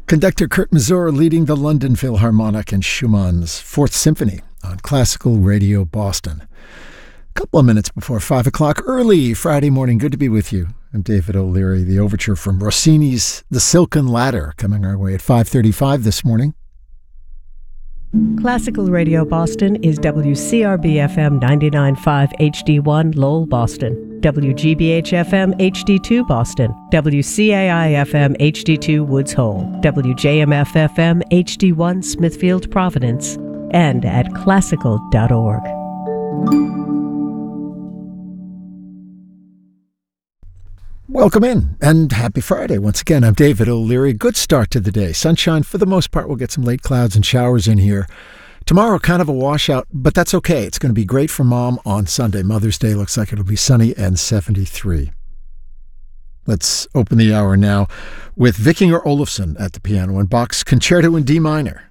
Conductor Kurt Masur leading the London Philharmonic and Schumann's Fourth Symphony on Classical Radio Boston. A couple of minutes before 5 o'clock, early Friday morning. Good to be with you. I'm David O'Leary. The overture from Rossini's The Silken Ladder coming our way at 5:35 this morning. Classical Radio Boston is WCRB-FM 99.5 HD1 Lowell, Boston, WGBH-FM HD2 Boston, WCAI-FM HD2 Woods Hole, WJMF-FM HD1 Smithfield, Providence, and at classical.org. Welcome in, and happy Friday. Once again, I'm David O'Leary. Good start to the day. Sunshine for the most part. We'll get some late clouds and showers in here. Tomorrow, kind of a washout, but that's okay. It's going to be great for Mom on Sunday. Mother's Day looks like it'll be sunny and 73. Let's open the hour now with Vikingur Olafsson at the piano and Bach's Concerto in D minor.